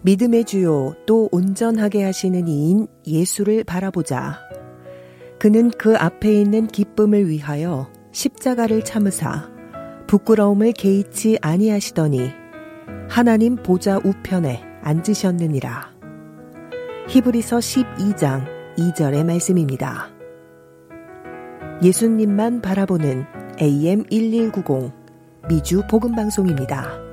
믿음의 주요 또 온전하게 하시는 이인 예수를 바라보자. 그는 그 앞에 있는 기쁨을 위하여 십자가를 참으사 부끄러움을 개의치 아니하시더니 하나님 보좌 우편에 앉으셨느니라. 히브리서 12장 2절의 말씀입니다. 예수님만 바라보는 AM1190 미주 복음방송입니다.